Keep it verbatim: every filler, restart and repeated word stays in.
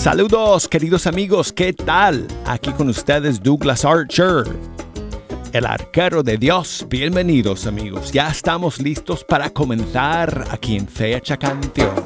Saludos, queridos amigos, ¿qué tal? Aquí con ustedes Douglas Archer, el arquero de Dios. Bienvenidos, amigos. Ya estamos listos para comenzar aquí en Fecha Canción.